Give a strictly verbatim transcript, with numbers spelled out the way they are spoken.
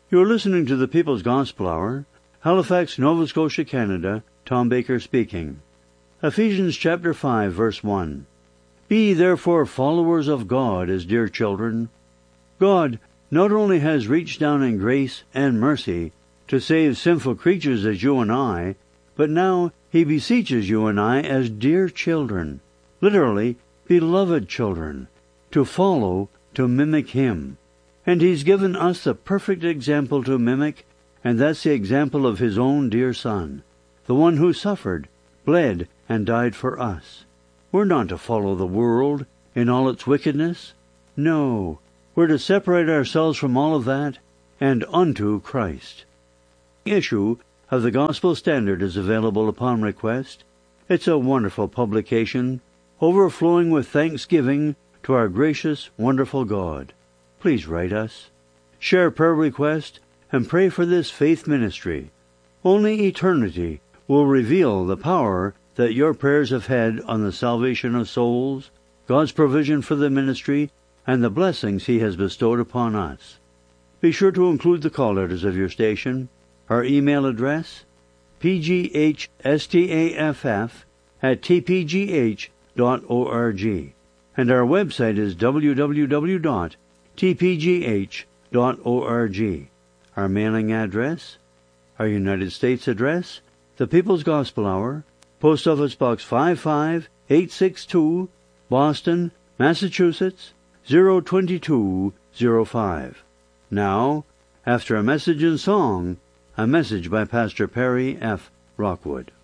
You're listening to the People's Gospel Hour, Halifax, Nova Scotia, Canada. Tom Baker speaking. Ephesians chapter five, verse one. Be therefore followers of God as dear children. God not only has reached down in grace and mercy to save sinful creatures as you and I, but now He beseeches you and I as dear children, literally beloved children, to follow, to mimic Him. And He's given us the perfect example to mimic, and that's the example of His own dear Son, the one who suffered, bled, and died for us. We're not to follow the world in all its wickedness. No, we're to separate ourselves from all of that and unto Christ. The issue of the Gospel Standard is available upon request. It's a wonderful publication, overflowing with thanksgiving to our gracious, wonderful God. Please write us, share prayer request, and pray for this faith ministry. Only eternity will reveal the power that your prayers have had on the salvation of souls, God's provision for the ministry, and the blessings He has bestowed upon us. Be sure to include the call letters of your station, our email address, p g h staff at t p g h dot org, and our website is w w w dot t p g h dot org. Our mailing address, our United States address, the People's Gospel Hour, Post Office Box five five eight six two, Boston, Massachusetts, zero two two zero five. Now, after a message and song, a message by Pastor Perry F. Rockwood.